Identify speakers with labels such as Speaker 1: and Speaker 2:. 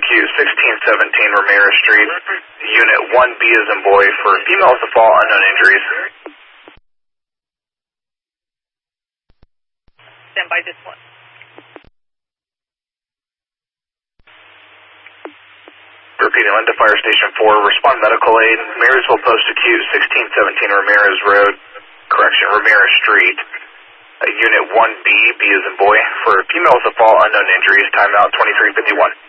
Speaker 1: acute 1617 Ramirez Street. Unit 1B as in boy for females to fall, unknown injuries.
Speaker 2: Stand by this one.
Speaker 1: Repeating, Lynn to Fire Station 4, respond medical aid, Marysville Post Acute, 1617 Ramirez Road, Ramirez Street. Unit 1B, B as in boy, for females to fall, unknown injuries, timeout 2351.